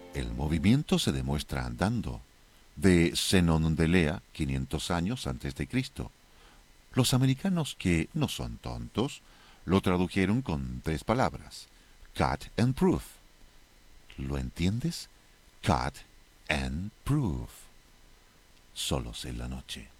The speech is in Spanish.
El movimiento se demuestra andando. De Zenón de Lea, 500 años antes de Cristo. Los americanos, que no son tontos, lo tradujeron con tres palabras: cut and proof. ¿Lo entiendes? Cut and proof. Solos en la noche.